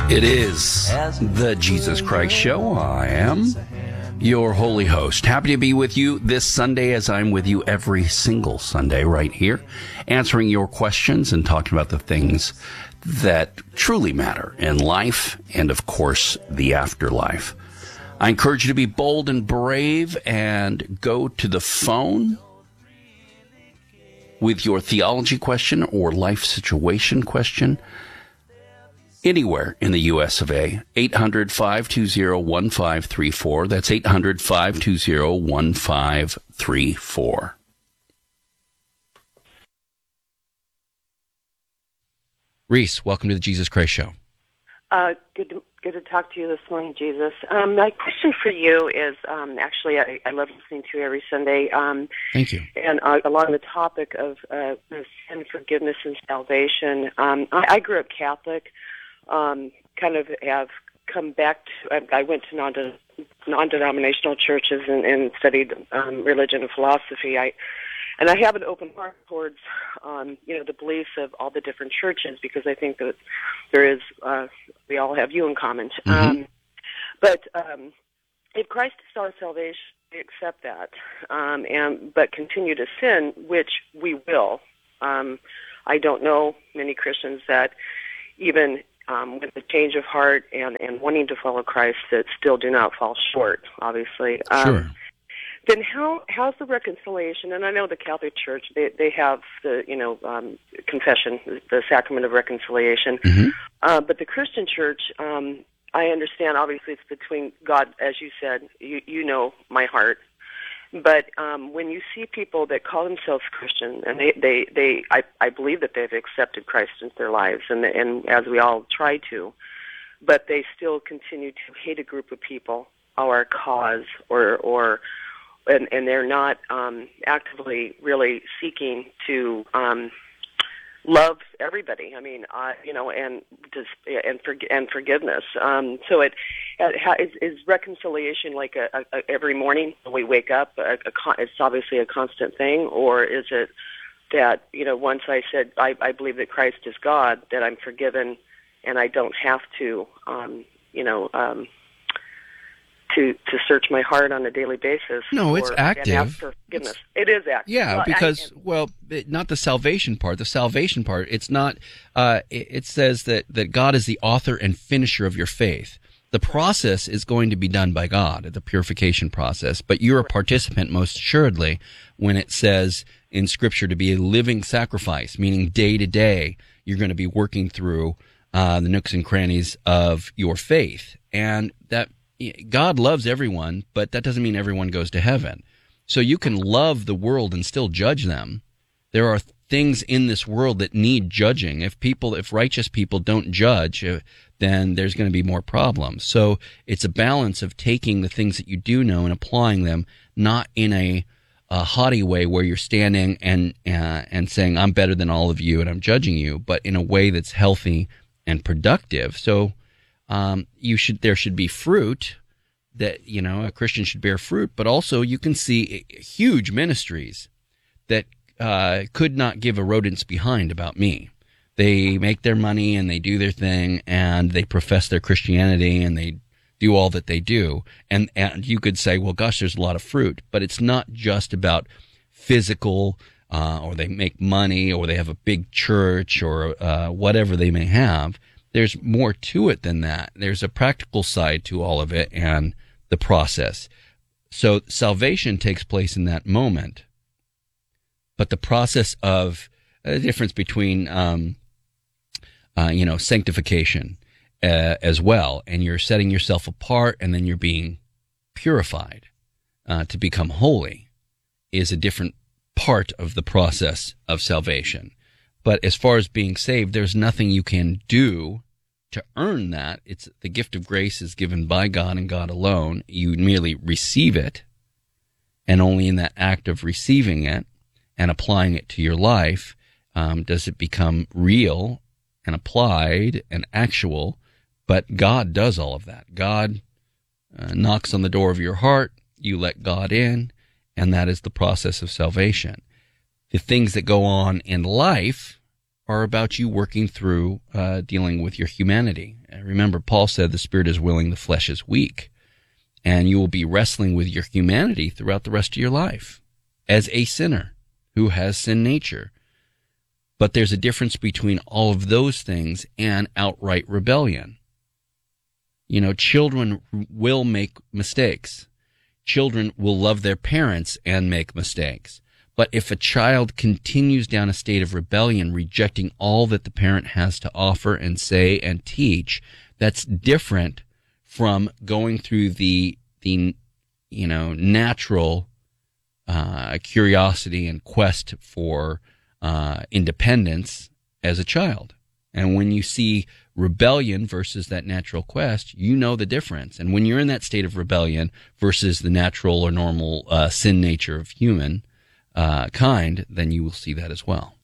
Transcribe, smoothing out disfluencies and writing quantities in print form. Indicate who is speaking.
Speaker 1: It is the Jesus Christ Show. I am your holy host. Happy to be with you this Sunday, as I'm with you every single Sunday right here, answering your questions and talking about the things that truly matter in life and, of course, the afterlife. I encourage you to be bold and brave and go to the phone with your theology question or life situation question anywhere in the U.S. of A. 800-520-1534. That's 800-520-1534. Reese, welcome to the Jesus Christ Show.
Speaker 2: Good to talk to you this morning, Jesus. My question for you is, actually, I love listening to you every Sunday.
Speaker 1: Thank you.
Speaker 2: And along the topic of sin, forgiveness, and salvation, I grew up Catholic, kind of have come back to, I went to non-denominational churches and studied religion and philosophy. And I have an open heart towards, the beliefs of all the different churches, because I think that there is, we all have you in common.
Speaker 1: Mm-hmm.
Speaker 2: But if Christ is our salvation, we accept that, but continue to sin, which we will. I don't know many Christians that even with the change of heart and wanting to follow Christ that still do not fall short, obviously.
Speaker 1: Sure.
Speaker 2: Then how's the reconciliation? And I know the Catholic Church, they have the, confession, the sacrament of reconciliation.
Speaker 1: Mm-hmm.
Speaker 2: But the Christian Church, I understand, obviously it's between God, as you said, you know my heart. But when you see people that call themselves Christian, and I believe that they've accepted Christ into their lives, and as we all try to, but they still continue to hate a group of people or a cause, and they're not actively really seeking to love everybody. I mean, and forgiveness. So is reconciliation like a every morning when we wake up? It's obviously a constant thing, or is it that once I said I believe that Christ is God, that I'm forgiven, and I don't have to to search my heart on a daily basis.
Speaker 1: No, it's active.
Speaker 2: And ask for forgiveness. It is active.
Speaker 1: Yeah, not the salvation part. The salvation part, it's not, it says that God is the author and finisher of your faith. The process is going to be done by God, the purification process, but you're a participant most assuredly when it says in Scripture to be a living sacrifice, meaning day to day you're going to be working through the nooks and crannies of your faith. And that God loves everyone, but that doesn't mean everyone goes to heaven. So you can love the world and still judge them. There are things in this world that need judging. If righteous people don't judge, then there's going to be more problems. So it's a balance of taking the things that you do know and applying them, not in a haughty way where you're standing and saying, I'm better than all of you and I'm judging you, but in a way that's healthy and productive. So there should be fruit that, a Christian should bear fruit, but also you can see huge ministries that could not give a rodent's behind about me. They make their money and they do their thing and they profess their Christianity and they do all that they do. And you could say, well, gosh, there's a lot of fruit, but it's not just about physical, or they make money or they have a big church or whatever they may have. There's more to it than that. There's a practical side to all of it and the process. So salvation takes place in that moment. But the process of the difference between, sanctification as well, and you're setting yourself apart and then you're being purified to become holy is a different part of the process of salvation. But as far as being saved, there's nothing you can do to earn that. It's the gift of grace is given by God and God alone. You merely receive it, and only in that act of receiving it and applying it to your life does it become real and applied and actual. But God does all of that. God knocks on the door of your heart, you let God in, and that is the process of salvation. The things that go on in life are about you working through dealing with your humanity, Remember, Paul said the spirit is willing, the flesh is weak. And you will be wrestling with your humanity throughout the rest of your life as a sinner who has sin nature. But there's a difference between all of those things and outright rebellion. Children will make mistakes. Children will love their parents and make mistakes. But if a child continues down a state of rebellion, rejecting all that the parent has to offer and say and teach, that's different from going through the natural curiosity and quest for independence as a child. And when you see rebellion versus that natural quest, you know the difference. And when you're in that state of rebellion versus the natural or normal sin nature of human kind, then you will see that as well.